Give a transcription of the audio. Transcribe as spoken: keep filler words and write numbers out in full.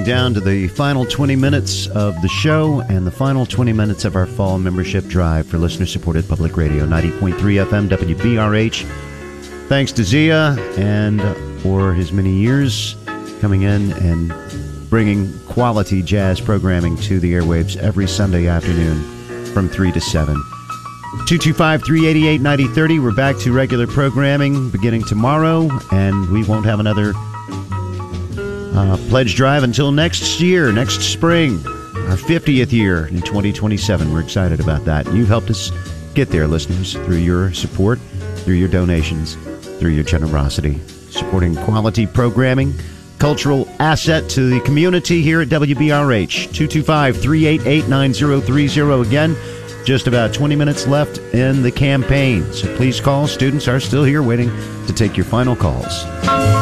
down to the final twenty minutes of the show and the final twenty minutes of our fall membership drive for listener-supported public radio, ninety point three F M W B R H. Thanks to Zia and for his many years coming in and bringing quality jazz programming to the airwaves every Sunday afternoon from three to seven. two two five, three eight eight, nine zero three zero. We're back to regular programming beginning tomorrow, and we won't have another uh, pledge drive until next year, next spring, our fiftieth year in twenty twenty-seven. We're excited about that. You've helped us get there, listeners, through your support, through your donations, through your generosity, supporting quality programming, cultural asset to the community here at W B R H. two two five, three eight eight, nine zero three zero. Again, just about twenty minutes left in the campaign. So please call. Students are still here waiting to take your final calls.